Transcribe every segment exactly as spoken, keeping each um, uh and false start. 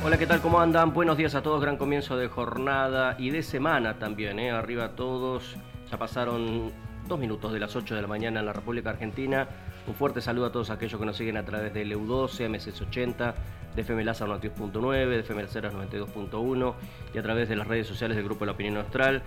Hola, ¿qué tal? ¿Cómo andan? Buenos días a todos, gran comienzo de jornada y de semana también, ¿eh? Arriba a todos, ya pasaron dos minutos de las ocho de la mañana en la República Argentina. Un fuerte saludo a todos aquellos que nos siguen a través del E U doce, M S ochenta, de F M Lázaro noventa y dos punto nueve, de F M Laceras noventa y dos punto uno y a través de las redes sociales del Grupo La Opinión Austral.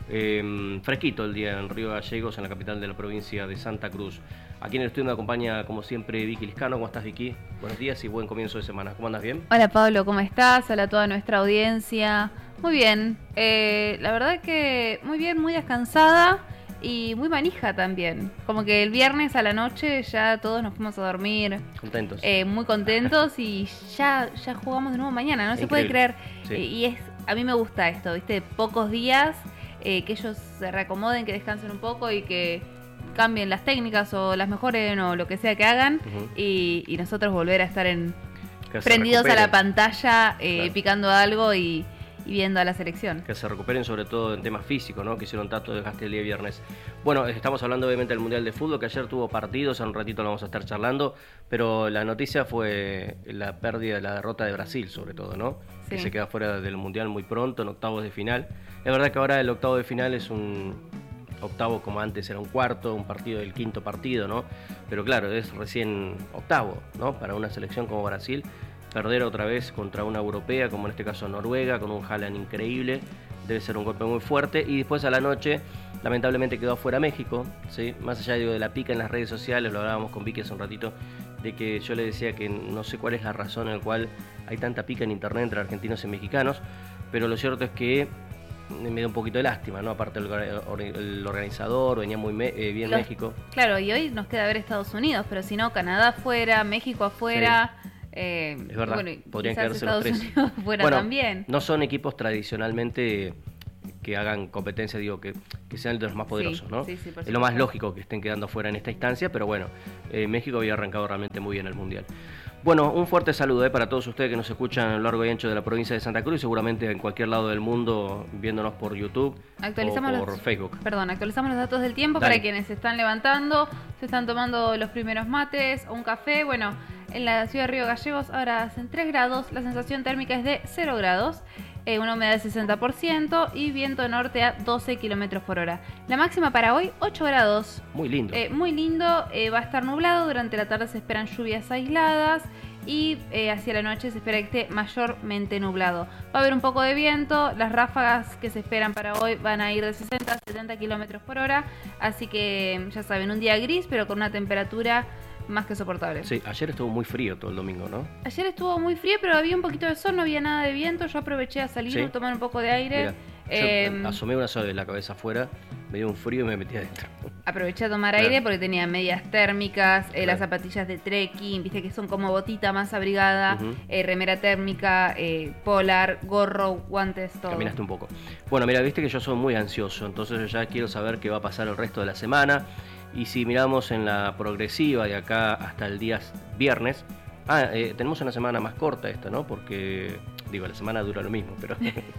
Eh, fresquito el día en Río Gallegos, en la capital de la provincia de Santa Cruz. Aquí en el estudio me acompaña, como siempre, Vicky Liscano. ¿Cómo estás, Vicky? Buenos días y buen comienzo de semana. ¿Cómo andas? ¿Bien? Hola, Pablo, ¿cómo estás? Hola a toda nuestra audiencia. Muy bien. Eh, la verdad que muy bien, muy descansada y muy manija también. Como que el viernes a la noche ya todos nos fuimos a dormir. Contentos. Eh, muy contentos y ya, ya jugamos de nuevo mañana. No Increíble. Se puede creer. Sí. Eh, y es a mí me gusta esto, ¿viste? Pocos días, eh, que ellos se reacomoden, que descansen un poco y que cambien las técnicas o las mejoren o lo que sea que hagan, uh-huh. y, y nosotros volver a estar en prendidos a la pantalla, eh, claro. picando algo y, y viendo a la selección. Que se recuperen sobre todo en temas físicos, ¿no? Que hicieron tanto desgaste el día viernes. Bueno, estamos hablando obviamente del Mundial de Fútbol, que ayer tuvo partidos, en un ratito lo vamos a estar charlando, pero la noticia fue la pérdida, la derrota de Brasil sobre todo, ¿no? Sí. Que se queda fuera del Mundial muy pronto, en octavos de final. Es verdad que ahora el octavo de final es un octavo, como antes era un cuarto, un partido del quinto partido, ¿no? Pero claro, es recién octavo, ¿no? Para una selección como Brasil, perder otra vez contra una europea, como en este caso Noruega, con un Haaland increíble, debe ser un golpe muy fuerte. Y después a la noche, lamentablemente quedó afuera México, ¿sí? Más allá digo, de la pica en las redes sociales, lo hablábamos con Vicky hace un ratito, de que yo le decía que no sé cuál es la razón en la cual hay tanta pica en internet entre argentinos y mexicanos, pero lo cierto es que me da un poquito de lástima, ¿no? Aparte el, el organizador, venía muy me, eh, bien Los, México. Claro, y hoy nos queda ver Estados Unidos, pero si no, Canadá afuera, México afuera. Sí. Eh, es verdad, bueno, podrían quedarse Estados los tres. Unidos fuera bueno, también. No son equipos tradicionalmente que hagan competencia, digo, que, que sean de los más poderosos, sí, ¿no? Sí, sí, es lo más lógico que estén quedando fuera en esta instancia, pero bueno, eh, México había arrancado realmente muy bien el Mundial. Bueno, un fuerte saludo eh, para todos ustedes que nos escuchan a lo largo y ancho de la provincia de Santa Cruz y seguramente en cualquier lado del mundo viéndonos por YouTube actualizamos o por los, Facebook. Perdón, actualizamos los datos del tiempo. Dale. Para quienes se están levantando, se están tomando los primeros mates o un café. Bueno, en la ciudad de Río Gallegos ahora hacen tres grados, la sensación térmica es de cero grados. Eh, una humedad de sesenta por ciento y viento norte a doce kilómetros por hora. La máxima para hoy, ocho grados. Muy lindo. Eh, muy lindo, eh, va a estar nublado, durante la tarde se esperan lluvias aisladas y eh, hacia la noche se espera que esté mayormente nublado. Va a haber un poco de viento, las ráfagas que se esperan para hoy van a ir de sesenta a setenta kilómetros por hora, así que ya saben, un día gris pero con una temperatura más que soportable. Sí, ayer estuvo muy frío todo el domingo, ¿no? Ayer estuvo muy frío, pero había un poquito de sol, no había nada de viento. Yo aproveché a salir, ¿sí? A tomar un poco de aire. Mira, eh, yo asomé una sola de la cabeza afuera, me dio un frío y me metí adentro. Aproveché a tomar claro. aire porque tenía medias térmicas, eh, claro. las zapatillas de trekking, viste que son como botita más abrigada, uh-huh. eh, remera térmica, eh, polar, gorro, guantes, todo. Caminaste un poco. Bueno, mira, viste que yo soy muy ansioso, entonces yo ya quiero saber qué va a pasar el resto de la semana. Y si miramos en la progresiva de acá hasta el día viernes, ah, eh, tenemos una semana más corta esta, ¿no? Porque, digo, la semana dura lo mismo, pero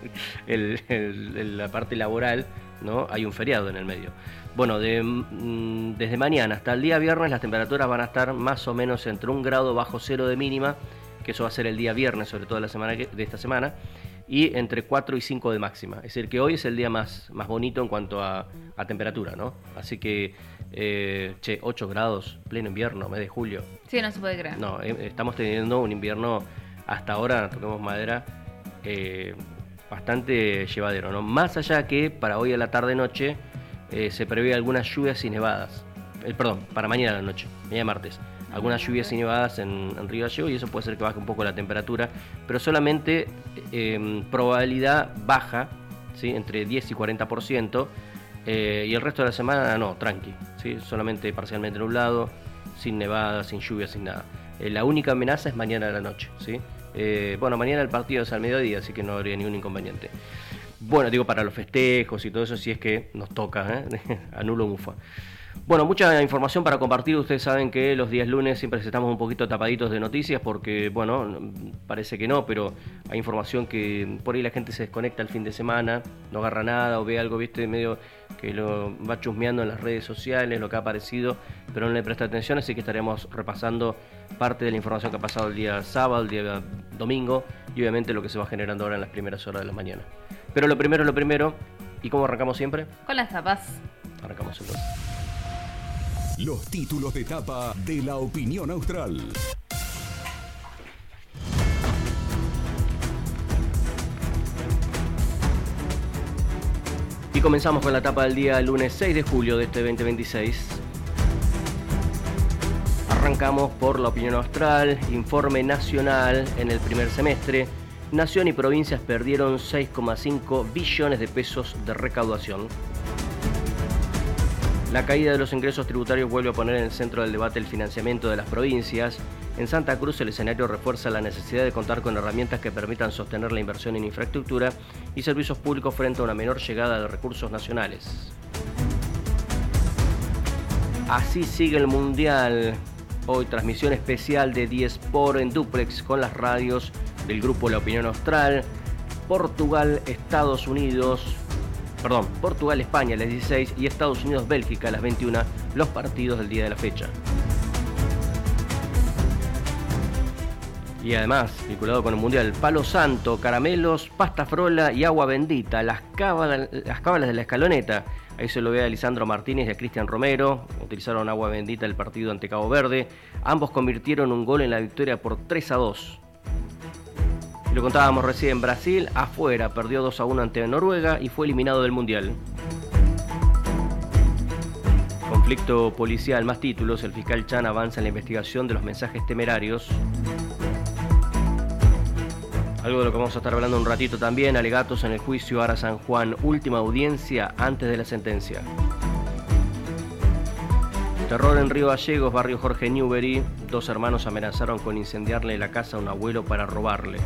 el, el, el, la parte laboral, ¿no? Hay un feriado en el medio. Bueno, de, mm, desde mañana hasta el día viernes las temperaturas van a estar más o menos entre un grado bajo cero de mínima, que eso va a ser el día viernes, sobre todo la semana que, de esta semana, y entre cuatro y cinco de máxima. Es decir, que hoy es el día más, más bonito en cuanto a, a temperatura, ¿no? Así que, eh, che, ocho grados, pleno invierno, mes de julio. Sí, no se puede creer. No, eh, estamos teniendo un invierno, hasta ahora, toquemos madera, eh, bastante llevadero, ¿no? Más allá que para hoy a la tarde-noche eh, se prevé algunas lluvias y nevadas. Eh, perdón, para mañana a la noche, mañana martes. Algunas lluvias y nevadas en, en Río Gallegos y eso puede ser que baje un poco la temperatura, pero solamente eh, probabilidad baja, ¿sí? Entre diez y cuarenta por ciento, eh, y el resto de la semana no, tranqui, ¿sí? Solamente parcialmente nublado, sin nevada, sin lluvia, sin nada. Eh, la única amenaza es mañana a la noche, ¿sí? Eh, bueno, mañana el partido es al mediodía, así que no habría ningún inconveniente. Bueno, digo para los festejos y todo eso, si es que nos toca, ¿eh? Anulo mufa. Bueno, mucha información para compartir. Ustedes saben que los días lunes siempre estamos un poquito tapaditos de noticias porque, bueno, parece que no, pero hay información que por ahí la gente se desconecta el fin de semana, no agarra nada o ve algo, viste, medio que lo va chusmeando en las redes sociales, lo que ha aparecido, pero no le presta atención, así que estaremos repasando parte de la información que ha pasado el día sábado, el día domingo, y obviamente lo que se va generando ahora en las primeras horas de la mañana. Pero lo primero es lo primero, ¿y cómo arrancamos siempre? Con las tapas. Arrancamos entonces. Los títulos de tapa de La Opinión Austral. Y comenzamos con la tapa del día lunes seis de julio de este veinte veintiséis. Arrancamos por La Opinión Austral, informe nacional en el primer semestre. Nación y provincias perdieron seis coma cinco billones de pesos de recaudación. La caída de los ingresos tributarios vuelve a poner en el centro del debate el financiamiento de las provincias. En Santa Cruz el escenario refuerza la necesidad de contar con herramientas que permitan sostener la inversión en infraestructura y servicios públicos frente a una menor llegada de recursos nacionales. Así sigue el Mundial. Hoy transmisión especial de diESport en dúplex con las radios del grupo La Opinión Austral. Portugal, Estados Unidos, perdón, Portugal, España a las dieciséis y Estados Unidos, Bélgica a las veintiuna, los partidos del día de la fecha. Y además, vinculado con el Mundial, palo santo, caramelos, pasta frola y agua bendita, las cábalas, las cábalas de la escaloneta. Ahí se lo ve a Lisandro Martínez y a Cristian Romero. Utilizaron agua bendita el partido ante Cabo Verde. Ambos convirtieron un gol en la victoria por tres a dos. Y lo contábamos recién, Brasil afuera, perdió dos a uno ante Noruega y fue eliminado del Mundial. Conflicto policial, más títulos. El fiscal Chan avanza en la investigación de los mensajes temerarios. Algo de lo que vamos a estar hablando un ratito también, alegatos en el juicio Ara San Juan, última audiencia antes de la sentencia. Terror en Río Gallegos, barrio Jorge Newbery, dos hermanos amenazaron con incendiarle la casa a un abuelo para robarle.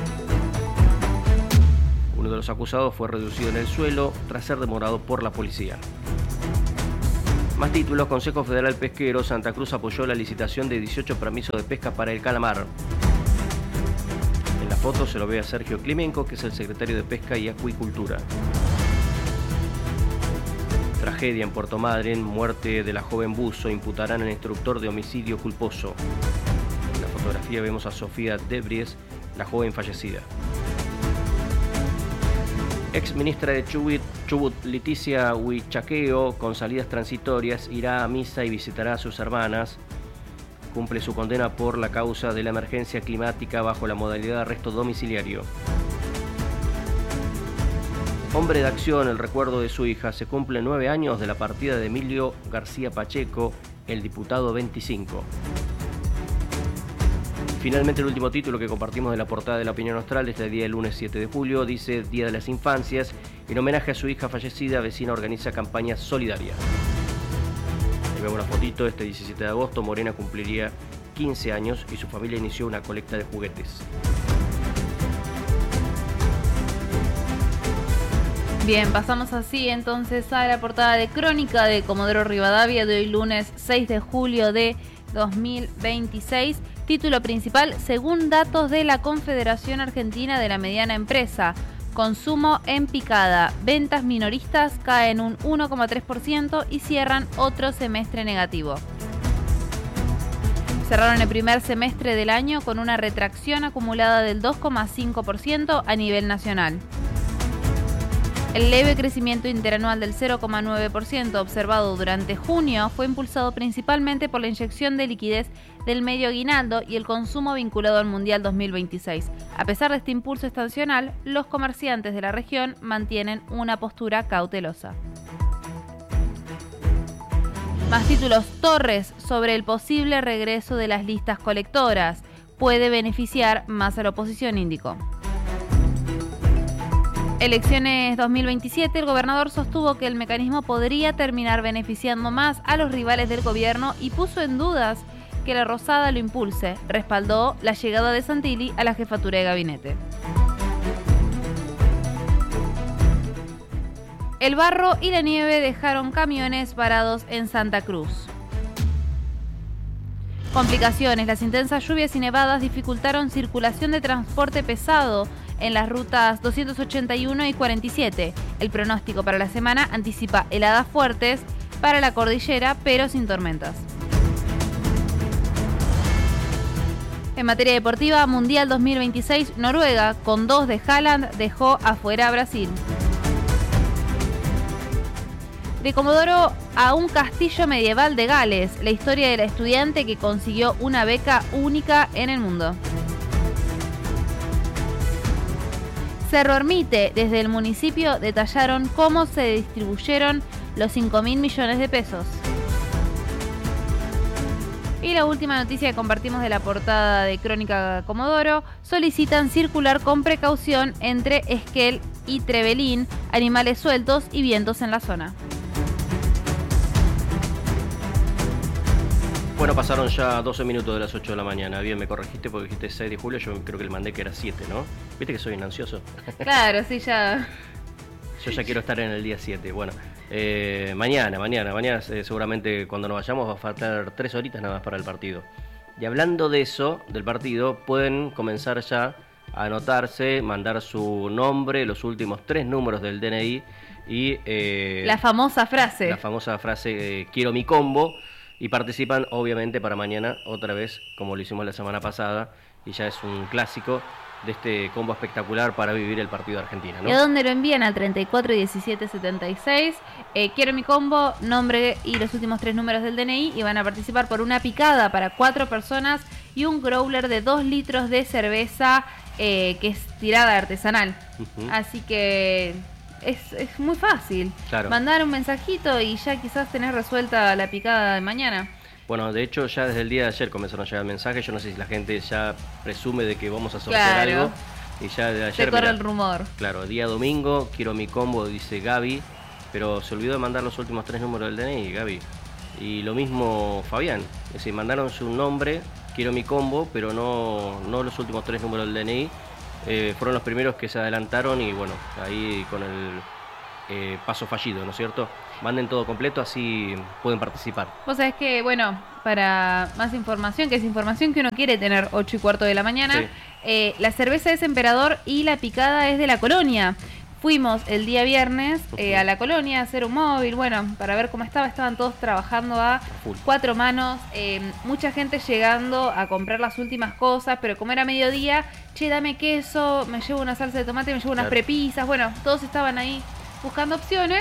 Uno de los acusados fue reducido en el suelo tras ser demorado por la policía. Más títulos, Consejo Federal Pesquero, Santa Cruz apoyó la licitación de dieciocho permisos de pesca para el calamar. En la foto se lo ve a Sergio Climenco, que es el secretario de Pesca y Acuicultura. Tragedia en Puerto Madryn, muerte de la joven buzo, imputarán al instructor de homicidio culposo. En la fotografía vemos a Sofía Debries, la joven fallecida. Ex ministra de Chubut, Chubut, Leticia Huichaqueo, con salidas transitorias, irá a misa y visitará a sus hermanas. Cumple su condena por la causa de la emergencia climática bajo la modalidad de arresto domiciliario. Hombre de acción, el recuerdo de su hija. Se cumplen nueve años de la partida de Emilio García Pacheco, el diputado veinticinco. Finalmente, el último título que compartimos de la portada de La Opinión Austral este día, el lunes siete de julio, dice Día de las Infancias. En homenaje a su hija fallecida, vecina organiza campaña solidaria. Ahí vemos una fotito, este diecisiete de agosto, Morena cumpliría quince años y su familia inició una colecta de juguetes. Bien, pasamos así entonces a la portada de Crónica de Comodoro Rivadavia de hoy lunes seis de julio de dos mil veintiséis. Título principal, según datos de la Confederación Argentina de la Mediana Empresa, consumo en picada, ventas minoristas caen un uno coma tres por ciento y cierran otro semestre negativo. Cerraron el primer semestre del año con una retracción acumulada del dos coma cinco por ciento a nivel nacional. El leve crecimiento interanual del cero coma nueve por ciento observado durante junio fue impulsado principalmente por la inyección de liquidez del medio aguinaldo y el consumo vinculado al Mundial dos mil veintiséis. A pesar de este impulso estacional, los comerciantes de la región mantienen una postura cautelosa. Más títulos, Torres sobre el posible regreso de las listas colectoras. Puede beneficiar más a la oposición, indicó. Elecciones dos mil veintisiete, el gobernador sostuvo que el mecanismo podría terminar beneficiando más a los rivales del gobierno y puso en dudas que la Rosada lo impulse. Respaldó la llegada de Santilli a la jefatura de gabinete. El barro y la nieve dejaron camiones varados en Santa Cruz. Complicaciones. Las intensas lluvias y nevadas dificultaron circulación de transporte pesado en las rutas doscientos ochenta y uno y cuarenta y siete. El pronóstico para la semana anticipa heladas fuertes para la cordillera, pero sin tormentas. En materia deportiva, Mundial dos mil veintiséis, Noruega, con dos de Haaland, dejó afuera a Brasil. De Comodoro a un castillo medieval de Gales, la historia de la estudiante que consiguió una beca única en el mundo. Cerro Ermite, desde el municipio detallaron cómo se distribuyeron los cinco mil millones de pesos. Y la última noticia que compartimos de la portada de Crónica Comodoro: solicitan circular con precaución entre Esquel y Trevelín, animales sueltos y vientos en la zona. Bueno, pasaron ya doce minutos de las ocho de la mañana. Bien, me corregiste porque dijiste seis de julio, yo creo que le mandé que era siete, ¿no? ¿Viste que soy un ansioso? Claro, sí, ya. Yo ya quiero estar en el día siete. Bueno, eh, mañana, mañana, mañana eh, seguramente cuando nos vayamos va a faltar tres horitas nada más para el partido. Y hablando de eso, del partido, pueden comenzar ya a anotarse, mandar su nombre, los últimos tres números del D N I y... Eh, la famosa frase. La famosa frase, eh, quiero mi combo. Y participan, obviamente, para mañana, otra vez, como lo hicimos la semana pasada, y ya es un clásico de este combo espectacular para vivir el partido de Argentina, ¿no? ¿Y a dónde lo envían? Al treinta y cuatro diecisiete setenta y seis. Eh, quiero mi combo, nombre y los últimos tres números del D N I, y van a participar por una picada para cuatro personas y un growler de dos litros de cerveza eh, que es tirada artesanal. Uh-huh. Así que... Es, es muy fácil. Claro. Mandar un mensajito y ya quizás tenés resuelta la picada de mañana. Bueno, de hecho ya desde el día de ayer comenzaron a llegar mensajes. Yo no sé si la gente ya presume de que vamos a sortear claro. algo. Y ya de ayer... Se corre mirá, el rumor. Claro, día domingo, quiero mi combo, dice Gaby. Pero se olvidó de mandar los últimos tres números del D N I, Gaby. Y lo mismo Fabián. Es decir, mandaron su nombre, quiero mi combo, pero no, no los últimos tres números del D N I. Eh, fueron los primeros que se adelantaron y bueno, ahí con el eh, paso fallido, ¿no es cierto? Manden todo completo, así pueden participar. Vos sabés que, bueno, para más información, que es información que uno quiere tener ocho y cuarto de la mañana, sí. eh, la cerveza es Emperador y la picada es de La Colonia. Fuimos el día viernes eh, a La Colonia a hacer un móvil, bueno, para ver cómo estaba. Estaban todos trabajando a cuatro manos, eh, mucha gente llegando a comprar las últimas cosas, pero como era mediodía, che, dame queso, me llevo una salsa de tomate, me llevo unas claro. prepisas, bueno, todos estaban ahí buscando opciones.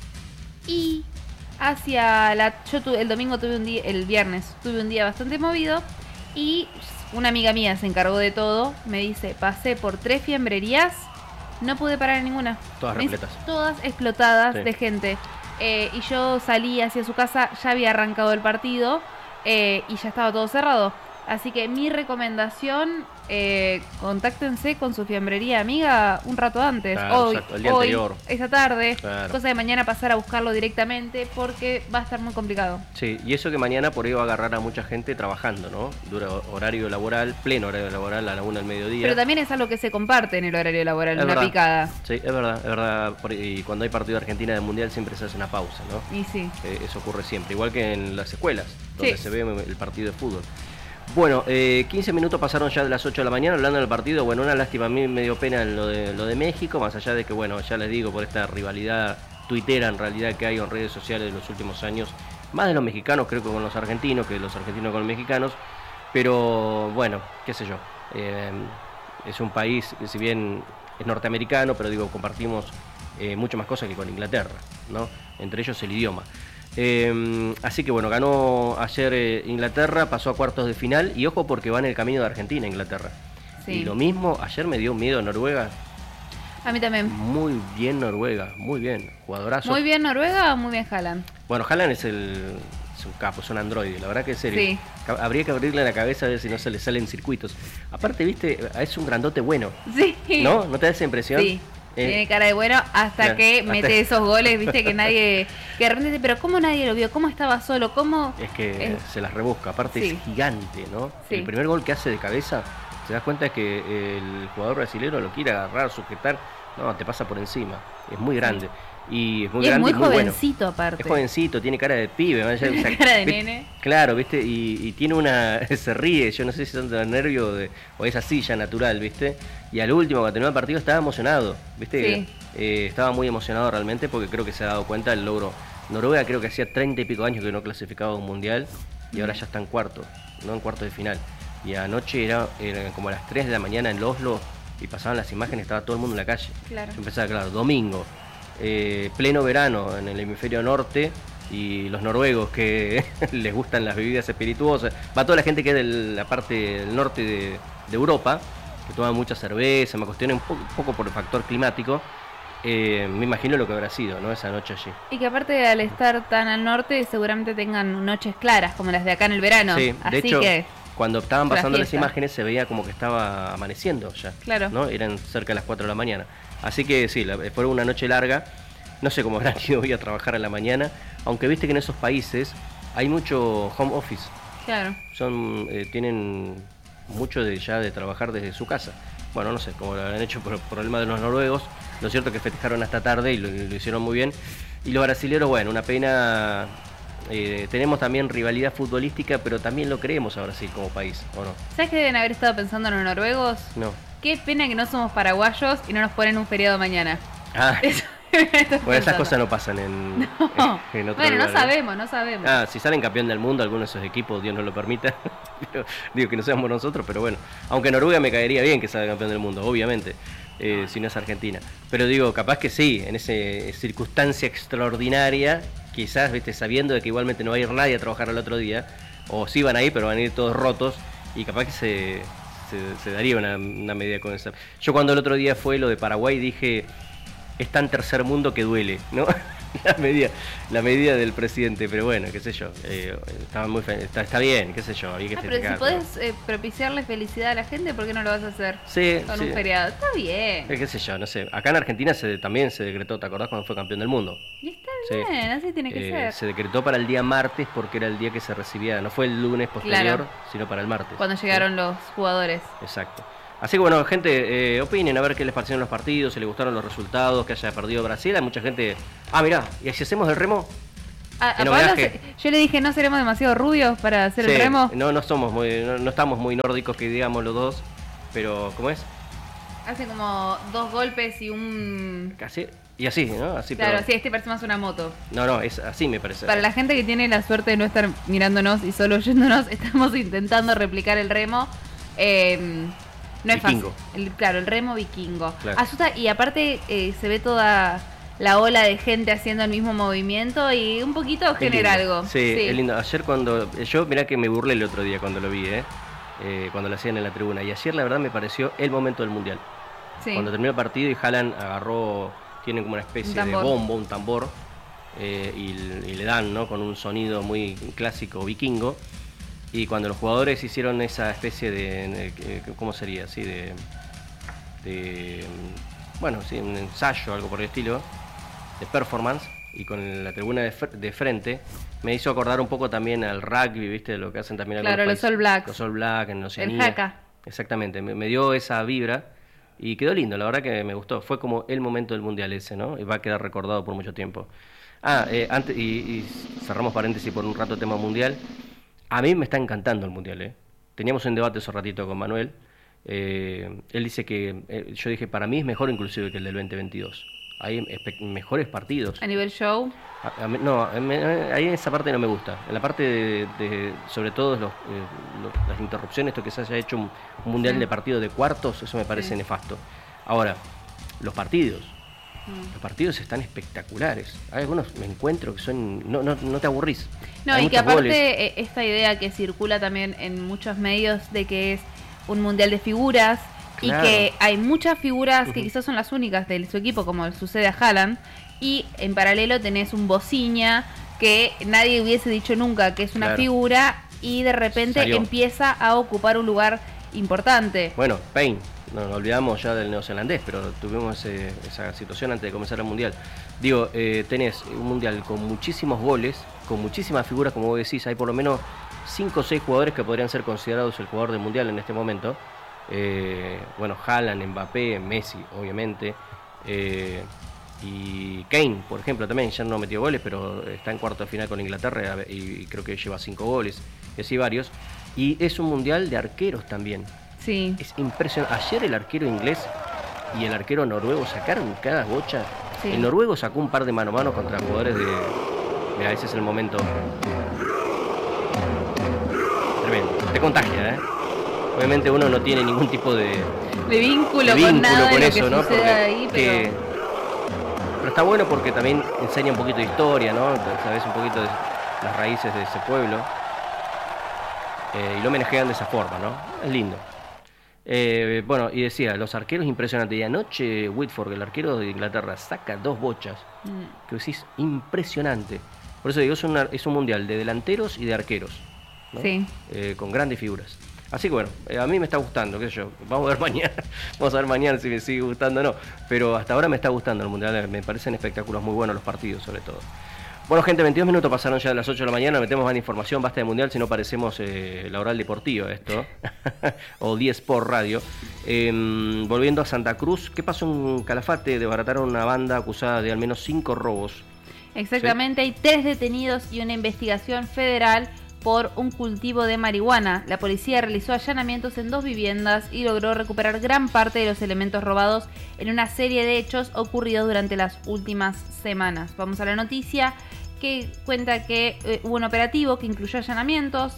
Y hacia la... Yo tuve, el domingo tuve un día, el viernes tuve un día bastante movido y una amiga mía se encargó de todo, me dice, pasé por tres fiambrerías. No pude parar en ninguna. Todas repletas. Todas explotadas sí. de gente. Eh, y yo salí hacia su casa, ya había arrancado el partido eh, y ya estaba todo cerrado. Así que mi recomendación, eh, contáctense con su fiambrería amiga un rato antes. Claro, hoy, exacto, el día hoy, anterior. Esta tarde. Claro. Cosa de mañana pasar a buscarlo directamente porque va a estar muy complicado. Sí, y eso que mañana por ahí va a agarrar a mucha gente trabajando, ¿no? Dura horario laboral, pleno horario laboral a la una del mediodía. Pero también es algo que se comparte en el horario laboral, es una verdad. picada. Sí, es verdad, es verdad. Y cuando hay partido de Argentina del Mundial siempre se hace una pausa, ¿no? Y sí. Eh, eso ocurre siempre, igual que en las escuelas, donde sí. se ve el partido de fútbol. Bueno, eh, quince minutos pasaron ya de las ocho de la mañana hablando del partido. Bueno, una lástima, a mí me dio pena lo de, lo de México, más allá de que, bueno, ya les digo, por esta rivalidad tuitera en realidad que hay en redes sociales de los últimos años, más de los mexicanos creo que con los argentinos, que los argentinos con los mexicanos, pero bueno, qué sé yo, eh, es un país, si bien es norteamericano, pero digo, compartimos eh, mucho más cosas que con Inglaterra, ¿no? Entre ellos el idioma. Eh, así que bueno, ganó ayer eh, Inglaterra, pasó a cuartos de final y ojo porque va en el camino de Argentina, Inglaterra. Sí. Y lo mismo, ayer me dio miedo Noruega. A mí también. Muy bien Noruega, muy bien, jugadorazo. Muy bien Noruega o muy bien Haaland. Bueno, Haaland es el es un capo, es un androide, la verdad que es serio. Sí. Habría que abrirle la cabeza a ver si no se le salen circuitos. Aparte, viste, es un grandote bueno. Sí. ¿No? ¿No te da esa impresión? Sí. Eh, Tiene cara de bueno hasta claro, que hasta mete esos goles, viste, que nadie... Que de repente dice, pero ¿cómo nadie lo vio? ¿Cómo estaba solo? ¿Cómo...? Es que eh, se las rebusca, aparte sí. es gigante, ¿no? Sí. El primer gol que hace de cabeza, te das cuenta que el jugador brasileño lo quiere agarrar, sujetar, no, te pasa por encima, es muy grande. Sí. Y es muy, y grande, es muy, muy jovencito bueno. aparte. Es jovencito, tiene cara de pibe. ¿no? Tiene o sea, cara de ¿viste? nene. Claro, ¿viste? Y, y tiene una... se ríe, yo no sé si son de nervio de, o es así ya natural, ¿viste? Y al último, cuando terminó el partido, estaba emocionado, ¿viste? Sí. Eh, estaba muy emocionado realmente porque creo que se ha dado cuenta del logro. Noruega creo que hacía treinta y pico años que no clasificaba a un mundial y ahora ya está en cuarto, no en cuarto de final. Y anoche era, era como a las tres de la mañana en Oslo y pasaban las imágenes, estaba todo el mundo en la calle. Claro. Yo empezaba, claro, domingo, eh, pleno verano en el hemisferio norte, y los noruegos que les gustan las bebidas espirituosas, va toda la gente que es de la parte del norte de, de Europa, que toma mucha cerveza, me cuestioné un, po un poco por el factor climático. Eh, me imagino lo que habrá sido, ¿no? Esa noche allí. Y que aparte al estar tan al norte seguramente tengan noches claras como las de acá en el verano. Sí, Así de hecho, que cuando estaban pasando las fiesta. imágenes se veía como que estaba amaneciendo ya. Claro. ¿No? Eran cerca de las cuatro de la mañana. Así que sí, la, fue una noche larga. No sé cómo habrán ido hoy a trabajar a la mañana, aunque viste que en esos países hay mucho home office. Claro. Son, eh, tienen mucho de ya de trabajar desde su casa. Bueno, no sé, como lo han hecho por el problema de los noruegos. Lo cierto es que festejaron hasta tarde y lo, lo hicieron muy bien. Y los brasileros, bueno, una pena. Eh, tenemos también rivalidad futbolística, pero también lo creemos a Brasil como país, ¿o no? ¿Sabes qué deben haber estado pensando los noruegos? No. Qué pena que no somos paraguayos y no nos ponen un feriado mañana. Ah, Eso bueno, pensando. esas cosas no pasan en, No. en, en otro Bueno, no lugar, ¿eh? sabemos, no sabemos. Ah, si salen campeón del mundo, algunos de esos equipos, Dios no lo permita. Pero, digo que no seamos nosotros, pero bueno. Aunque Noruega me caería bien que salga campeón del mundo, obviamente. Eh, si no es Argentina. Pero digo, capaz que sí, en esa circunstancia extraordinaria, quizás, viste, sabiendo de que igualmente no va a ir nadie a trabajar al otro día, o sí van a ir, pero van a ir todos rotos, y capaz que se, se, se daría una, una medida con esa. Yo cuando el otro día fue lo de Paraguay dije, es tan tercer mundo que duele, ¿no? La medida, la medida del presidente, pero bueno, qué sé yo, eh, estaba muy fe está, está bien, qué sé yo, había que No, pero si festejar, podés eh, propiciarle felicidad a la gente, ¿por qué no lo vas a hacer? Sí, Con sí. un feriado. Está bien. Eh, qué sé yo, no sé. Acá en Argentina se, también se decretó, ¿te acordás cuando fue campeón del mundo? Y está Sí. bien, así tiene que Eh, ser. se decretó para el día martes porque era el día que se recibía, no fue el lunes posterior, Claro. sino para el martes. Cuando llegaron los jugadores. Exacto. Así que bueno, gente, eh, opinen a ver qué les parecieron los partidos, si les gustaron los resultados, que haya perdido Brasil. Hay mucha gente. Ah, mirá, ¿y si hacemos el remo? A, a En Pablo homenaje. se- yo le dije, ¿no seremos demasiado rubios para hacer Sí, el remo? No, no somos muy, no, no estamos muy nórdicos que digamos los dos, pero ¿cómo es? Hace como dos golpes y un... Casi. Y así, ¿no? Así, Claro, pero- sí, este parece más una moto. No, no, es así me parece. Para la gente que tiene la suerte de no estar mirándonos y solo oyéndonos, estamos intentando replicar el remo. Eh, no es Vikingo. fácil. El- claro, el remo vikingo. Claro. Asusta y aparte eh, se ve toda la ola de gente haciendo el mismo movimiento y un poquito Es genera lindo. algo. Sí, es lindo. Ayer cuando... Yo, mirá que me burlé el otro día cuando lo vi, ¿eh? Eh, cuando lo hacían en la tribuna. Y ayer la verdad me pareció el momento del Mundial. Sí. Cuando terminó el partido y Haaland agarró... Tiene como una especie Un de tambor. bombo, un tambor. eh, y, y le dan, ¿no? Con un sonido muy clásico vikingo. Y cuando los jugadores hicieron esa especie de... de- ¿Cómo sería? Así de... de bueno, sí, un ensayo, algo por el estilo, de performance, y con la tribuna de, fr- de frente, me hizo acordar un poco también al rugby, ¿viste? Lo que hacen también Claro, algunos los países. All Blacks. Los All Blacks en Oceanía. El haka. Exactamente, me, me dio esa vibra y quedó lindo, la verdad que me gustó. Fue como el momento del Mundial ese, ¿no? Y va a quedar recordado por mucho tiempo. Ah, eh, antes, y, y cerramos paréntesis por un rato tema Mundial. A mí me está encantando el Mundial, ¿eh? Teníamos un debate hace ratito con Manuel. Eh, él dice que, eh, yo dije, para mí es mejor inclusive que el del veinte veintidós. Hay espe- mejores partidos. A nivel show. A- a mí- no, a mí- ahí en esa parte no me gusta. En la parte de, de- sobre todo los, eh, los- las interrupciones, esto que se haya hecho un, un mundial Sí. de partidos de cuartos, eso me parece Sí. nefasto. Ahora, los partidos. Mm. Los partidos están espectaculares. Hay algunos me encuentro que son... No, no, no te aburrís. No, Hay y que muchos aparte goles. eh, esta idea que circula también en muchos medios de que es un mundial de figuras Claro. y que hay muchas figuras que Ujú. quizás son las únicas de su equipo, como sucede a Haaland, y en paralelo tenés un Bociña que nadie hubiese dicho nunca que es una Claro. figura y de repente Salió. empieza a ocupar un lugar importante. Bueno, Payne, no nos olvidamos ya del neozelandés, pero tuvimos ese- esa situación antes de comenzar el Mundial. Digo, eh, tenés un Mundial con muchísimos goles, con muchísimas figuras, como vos decís, hay por lo menos cinco o seis jugadores que podrían ser considerados el jugador del Mundial en este momento. Eh, bueno, Haaland, Mbappé, Messi, obviamente. Eh, y Kane, por ejemplo, también ya no metió goles, pero está en cuarto de final con Inglaterra y creo que lleva cinco goles, y así varios. Y es un Mundial de arqueros también. Sí. Es impresionante. Ayer el arquero inglés y el arquero noruego sacaron cada bocha. Sí. El noruego sacó un par de mano a mano contra jugadores de... Mira, ese es el momento. Tremendo. Te contagia, ¿eh? Obviamente uno no tiene ningún tipo de, de vínculo, de vínculo con nada con de eso, lo que ¿no? sucede Porque, ahí, pero... que, pero está bueno porque también enseña un poquito de historia, ¿no? Sabes un poquito de las raíces de ese pueblo. Eh, y lo homenajean de esa forma, ¿no? Es lindo. Eh, bueno, y decía, los arqueros impresionantes. Y anoche Whitford, el arquero de Inglaterra, saca dos bochas. Mm. Que decís, impresionante. Por eso digo, es, una, es un mundial de delanteros y de arqueros, ¿no? Sí. Eh, con grandes figuras. Así que bueno, eh, a mí me está gustando, qué sé yo. Vamos a ver mañana, vamos a ver mañana si me sigue gustando o no. Pero hasta ahora me está gustando el mundial, me parecen espectáculos muy buenos los partidos, sobre todo. Bueno, gente, veintidós minutos pasaron ya de las ocho de la mañana, metemos más información, basta de mundial, si no parecemos eh, la oral deportiva esto, o diez Sport Radio. Eh, volviendo a Santa Cruz, ¿qué pasó en Calafate? Desbarataron una banda acusada de al menos cinco robos. Exactamente, ¿sí? Hay tres detenidos y una investigación federal por un cultivo de marihuana. La policía realizó allanamientos en dos viviendas y logró recuperar gran parte de los elementos robados en una serie de hechos ocurridos durante las últimas semanas. Vamos a la noticia que cuenta que eh, hubo un operativo que incluyó allanamientos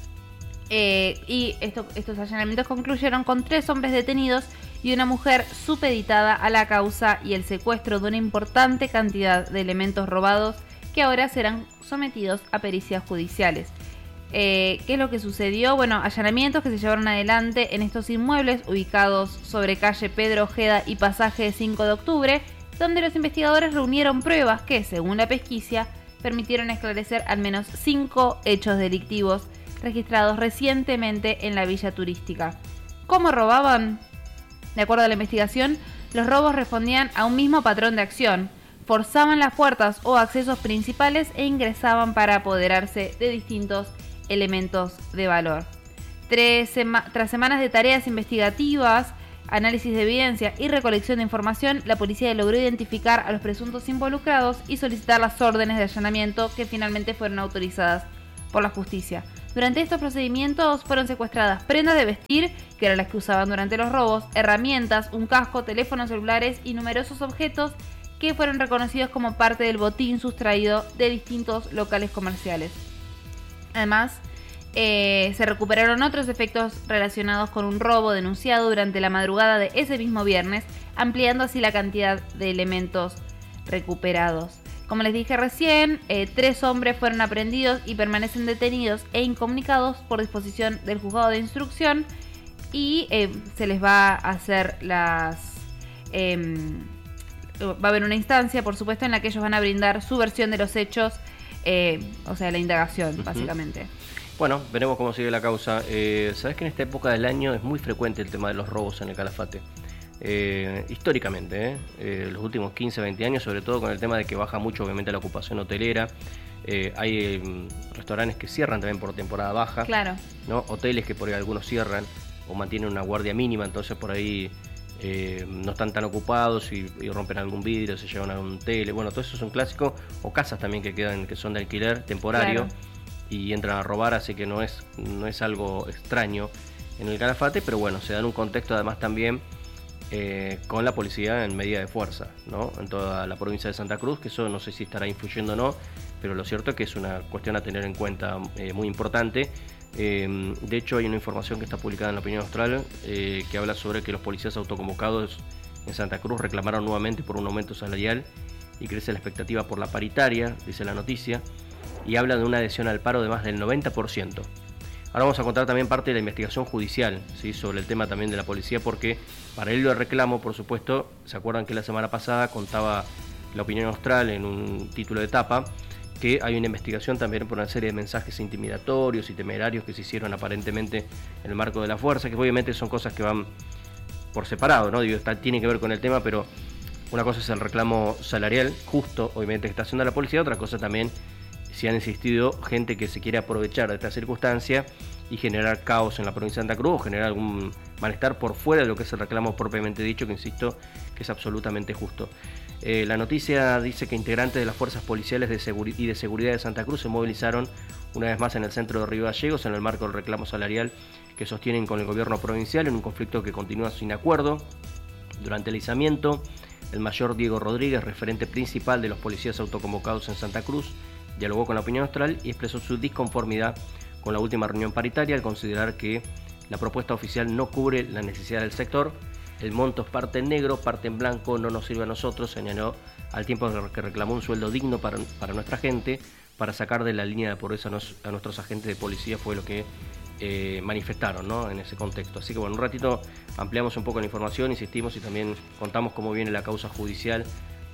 eh, y esto, estos allanamientos concluyeron con tres hombres detenidos y una mujer supeditada a la causa y el secuestro de una importante cantidad de elementos robados que ahora serán sometidos a pericias judiciales. Eh, ¿Qué es lo que sucedió? Bueno, allanamientos que se llevaron adelante en estos inmuebles ubicados sobre calle Pedro Ojeda y pasaje de cinco de octubre, donde los investigadores reunieron pruebas que, según la pesquisa, permitieron esclarecer al menos cinco hechos delictivos registrados recientemente en la villa turística. ¿Cómo robaban? De acuerdo a la investigación, los robos respondían a un mismo patrón de acción. Forzaban las puertas o accesos principales e ingresaban para apoderarse de distintos elementos de valor. Tres sema- tras semanas de tareas investigativas, análisis de evidencia y recolección de información, la policía logró identificar a los presuntos involucrados y solicitar las órdenes de allanamiento que finalmente fueron autorizadas por la justicia. Durante estos procedimientos fueron secuestradas prendas de vestir, que eran las que usaban durante los robos, herramientas, un casco, teléfonos celulares y numerosos objetos que fueron reconocidos como parte del botín sustraído de distintos locales comerciales. Además, eh, se recuperaron otros efectos relacionados con un robo denunciado durante la madrugada de ese mismo viernes, ampliando así la cantidad de elementos recuperados. Como les dije recién, eh, tres hombres fueron aprehendidos y permanecen detenidos e incomunicados por disposición del juzgado de instrucción y eh, se les va a hacer las... Eh, va a haber una instancia, por supuesto, en la que ellos van a brindar su versión de los hechos, eh, o sea, la indagación, uh-huh. básicamente. Bueno, veremos cómo sigue la causa. Eh, Sabes que en esta época del año es muy frecuente el tema de los robos en el Calafate. Eh, históricamente, eh, eh, los últimos quince, veinte años, sobre todo con el tema de que baja mucho obviamente la ocupación hotelera. Eh, hay eh, restaurantes que cierran también por temporada baja, claro, ¿no? Hoteles que por ahí algunos cierran o mantienen una guardia mínima, entonces por ahí eh, no están tan ocupados y, y rompen algún vidrio, se llevan algún tele, bueno, todo eso es un clásico, o casas también que quedan, que son de alquiler temporario, claro, y entran a robar, así que no es, no es algo extraño en el Calafate, pero bueno, se da en un contexto además también Eh, con la policía en medida de fuerza, ¿no? En toda la provincia de Santa Cruz, que eso no sé si estará influyendo o no, pero lo cierto es que es una cuestión a tener en cuenta eh, muy importante. Eh, de hecho, hay una información que está publicada en La Opinión Austral eh, que habla sobre que los policías autoconvocados en Santa Cruz reclamaron nuevamente por un aumento salarial y crece la expectativa por la paritaria, dice la noticia, y habla de una adhesión al paro de más del noventa por ciento. Ahora vamos a contar también parte de la investigación judicial, ¿sí? Sobre el tema también de la policía, porque para ello de reclamo, por supuesto, se acuerdan que la semana pasada contaba La Opinión Austral en un título de tapa que hay una investigación también por una serie de mensajes intimidatorios y temerarios que se hicieron aparentemente en el marco de la fuerza, que obviamente son cosas que van por separado, ¿no? Digo, está, tiene que ver con el tema, pero una cosa es el reclamo salarial justo, obviamente, que está haciendo la policía, otra cosa también si han insistido gente que se quiere aprovechar de esta circunstancia y generar caos en la provincia de Santa Cruz, o generar algún malestar por fuera de lo que es el reclamo propiamente dicho, que insisto, que es absolutamente justo. Eh, la noticia dice que integrantes de las fuerzas policiales de seguri- y de seguridad de Santa Cruz se movilizaron una vez más en el centro de Río Gallegos en el marco del reclamo salarial que sostienen con el gobierno provincial en un conflicto que continúa sin acuerdo. Durante el izamiento, el mayor Diego Rodríguez, referente principal de los policías autoconvocados en Santa Cruz, dialogó con La Opinión Austral y expresó su disconformidad con la última reunión paritaria al considerar que la propuesta oficial no cubre la necesidad del sector. El monto es parte en negro, parte en blanco, no nos sirve a nosotros, señaló, al tiempo que reclamó un sueldo digno para, para nuestra gente, para sacar de la línea de pobreza a, nos, a nuestros agentes de policía, fue lo que eh, manifestaron, ¿no?, en ese contexto. Así que bueno, un ratito ampliamos un poco la información, insistimos y también contamos cómo viene la causa judicial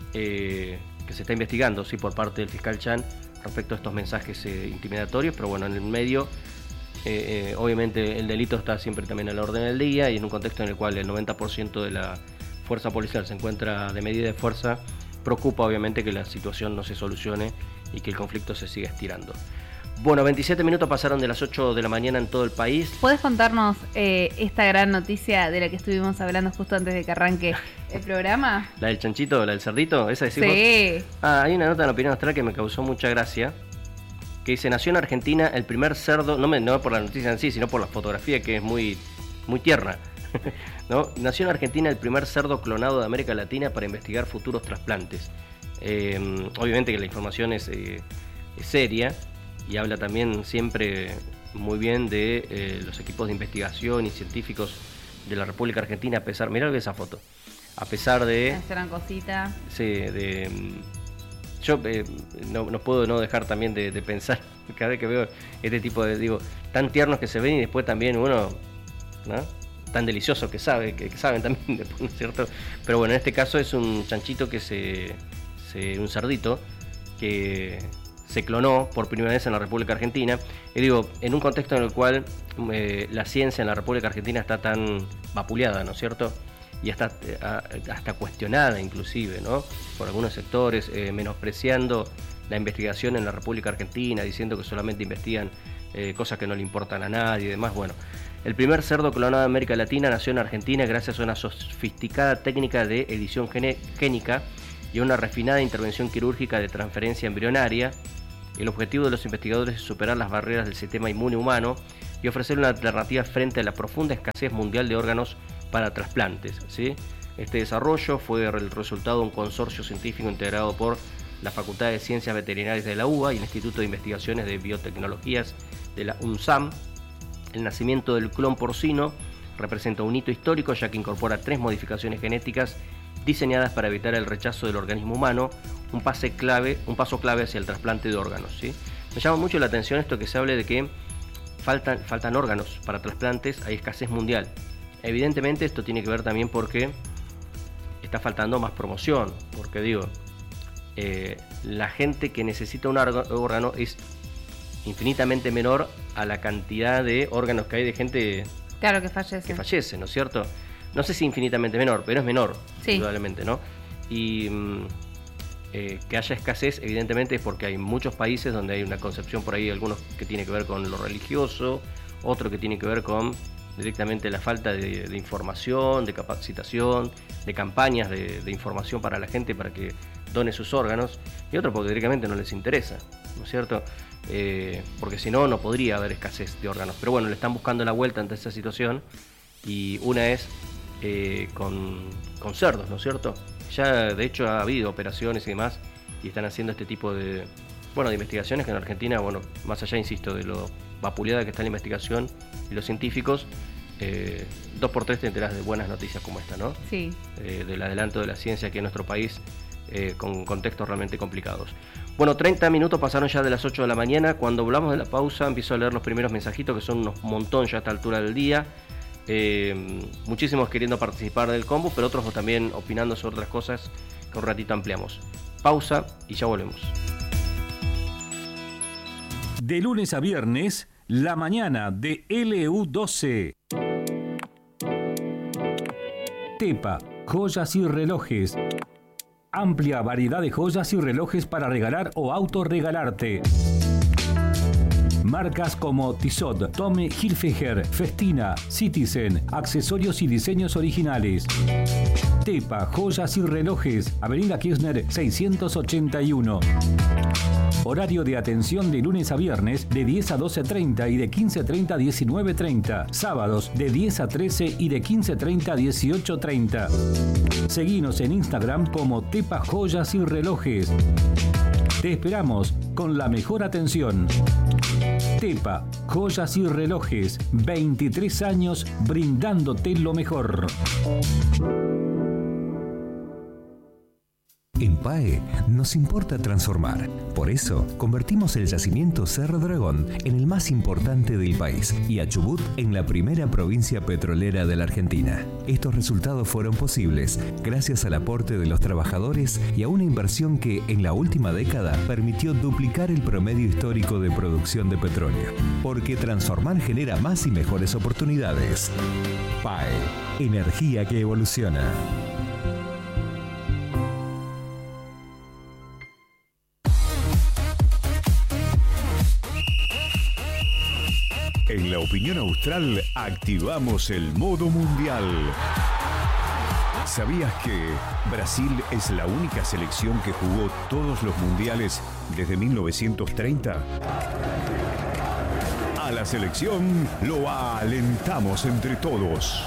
eh, que se está investigando, sí, por parte del fiscal Chan respecto a estos mensajes eh, intimidatorios, pero bueno, en el medio Eh, eh, obviamente el delito está siempre también a la orden del día y en un contexto en el cual el noventa por ciento de la fuerza policial se encuentra de medida de fuerza, preocupa obviamente que la situación no se solucione y que el conflicto se siga estirando. Bueno, veintisiete minutos pasaron de las ocho de la mañana en todo el país. ¿Puedes contarnos eh, esta gran noticia de la que estuvimos hablando justo antes de que arranque el programa? ¿La del chanchito, la del cerdito? ¿Esa decimos? Sí. Ah, hay una nota en la Opinión Austral que me causó mucha gracia, que dice: nació en Argentina el primer cerdo, no, me, no por la noticia en sí, sino por la fotografía, que es muy, muy tierna. ¿No? Nació en Argentina el primer cerdo clonado de América Latina para investigar futuros trasplantes. Eh, obviamente que la información es, eh, es seria y habla también siempre muy bien de eh, los equipos de investigación y científicos de la República Argentina, a pesar, mirá esa foto, a pesar de... Eran cositas. Sí, de... Yo eh, no, no puedo no dejar también de, de pensar, cada vez que veo este tipo de, digo, tan tiernos que se ven y después también uno, ¿no?, tan delicioso que sabe, que, que saben también, ¿no es cierto? Pero bueno, en este caso es un chanchito que se, se un cerdito que se clonó por primera vez en la República Argentina. Y digo, en un contexto en el cual eh, la ciencia en la República Argentina está tan vapuleada, ¿no es cierto?, y hasta, hasta cuestionada inclusive, ¿no?, por algunos sectores, eh, menospreciando la investigación en la República Argentina, diciendo que solamente investigan eh, cosas que no le importan a nadie y demás. Bueno, el primer cerdo clonado de América Latina nació en Argentina gracias a una sofisticada técnica de edición génica y a una refinada intervención quirúrgica de transferencia embrionaria. El objetivo de los investigadores es superar las barreras del sistema inmune humano y ofrecer una alternativa frente a la profunda escasez mundial de órganos para trasplantes, ¿sí? Este desarrollo fue el resultado de un consorcio científico integrado por la Facultad de Ciencias Veterinarias de la U B A y el Instituto de Investigaciones de Biotecnologías de la UNSAM. El nacimiento del clon porcino representa un hito histórico, ya que incorpora tres modificaciones genéticas diseñadas para evitar el rechazo del organismo humano, un, pase clave, un paso clave hacia el trasplante de órganos, ¿sí? Me llama mucho la atención esto que se hable de que faltan, faltan órganos para trasplantes, hay escasez mundial. Evidentemente esto tiene que ver también porque está faltando más promoción, porque digo, eh, la gente que necesita un órgano es infinitamente menor a la cantidad de órganos que hay de gente claro que fallece, que fallece, ¿no es cierto? No sé si infinitamente menor, pero es menor, sí, indudablemente, ¿no? Y eh, que haya escasez, evidentemente, es porque hay muchos países donde hay una concepción por ahí, algunos que tiene que ver con lo religioso, otro que tiene que ver con directamente la falta de, de información, de capacitación, de campañas de, de información para la gente para que done sus órganos, y otro porque directamente no les interesa, ¿no es cierto? Eh, porque si no, no podría haber escasez de órganos. Pero bueno, le están buscando la vuelta ante esta situación, y una es eh, con, con cerdos, ¿no es cierto? Ya de hecho ha habido operaciones y demás, y están haciendo este tipo de, bueno, de investigaciones que en Argentina, bueno, más allá, insisto, de lo vapuleada que está la investigación y los científicos, eh, dos por tres te enterás de buenas noticias como esta, ¿no? Sí. Eh, del adelanto de la ciencia aquí en nuestro país, eh, con contextos realmente complicados. Bueno, treinta minutos pasaron ya de las ocho de la mañana. Cuando hablamos de la pausa, empiezo a leer los primeros mensajitos, que son unos montón ya a esta altura del día. Eh, muchísimos queriendo participar del combo, pero otros también opinando sobre otras cosas que un ratito ampliamos. Pausa y ya volvemos. De lunes a viernes, la mañana de L U doce. Tepa, joyas y relojes. Amplia variedad de joyas y relojes para regalar o autorregalarte. Marcas como Tissot, Tommy Hilfiger, Festina, Citizen, accesorios y diseños originales. Tepa, joyas y relojes, Avenida Kirchner seiscientos ochenta y uno. Horario de atención de lunes a viernes de diez a doce treinta y de quince treinta a diecinueve treinta. Sábados de diez a trece y de quince treinta a dieciocho treinta. Seguinos en Instagram como Tepa Joyas y Relojes. Te esperamos con la mejor atención. Tepa, joyas y relojes, veintitrés años brindándote lo mejor. En P A E nos importa transformar. Por eso, convertimos el yacimiento Cerro Dragón en el más importante del país y a Chubut en la primera provincia petrolera de la Argentina. Estos resultados fueron posibles gracias al aporte de los trabajadores y a una inversión que, en la última década, permitió duplicar el promedio histórico de producción de petróleo. Porque transformar genera más y mejores oportunidades. P A E, energía que evoluciona. En la opinión austral activamos el modo mundial. ¿Sabías que Brasil es la única selección que jugó todos los mundiales desde mil novecientos treinta? A la selección lo alentamos entre todos.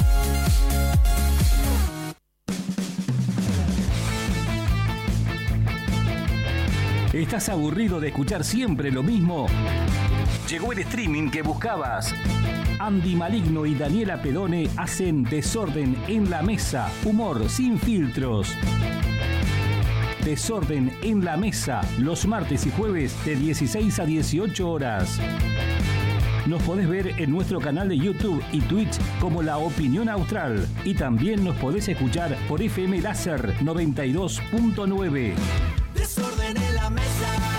¿Estás aburrido de escuchar siempre lo mismo? Llegó el streaming que buscabas. Andy Maligno y Daniela Pedone hacen Desorden en la Mesa. Humor sin filtros. Desorden en la Mesa. Los martes y jueves de dieciséis a dieciocho horas. Nos podés ver en nuestro canal de YouTube y Twitch como La Opinión Austral. Y también nos podés escuchar por F M Láser noventa y dos punto nueve. Desorden en la Mesa.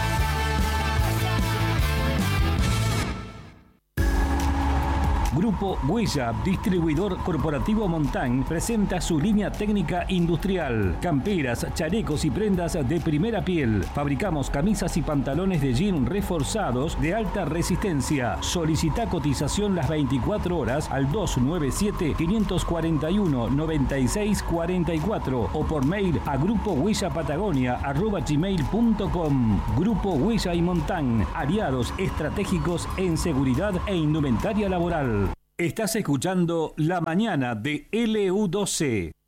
Grupo Huella, distribuidor corporativo Montán, presenta su línea técnica industrial. Camperas, chalecos y prendas de primera piel. Fabricamos camisas y pantalones de jean reforzados de alta resistencia. Solicita cotización las veinticuatro horas al dos nueve siete, cinco cuatro uno, nueve seis cuatro cuatro o por mail a grupo huella patagonia arroba gmail punto com. Grupo Huella y Montán, aliados estratégicos en seguridad e indumentaria laboral. Estás escuchando La Mañana de L U doce.